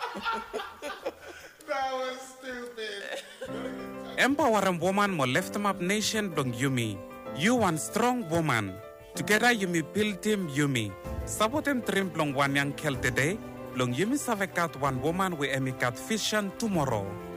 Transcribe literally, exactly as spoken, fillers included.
That was stupid. Empowering woman mo left up nation dong Yumi. You one strong woman. Together Yumi build team Yumi. Sabotem trim blong one young kel today. Blong Yumi savekat one woman we emikat vision tomorrow.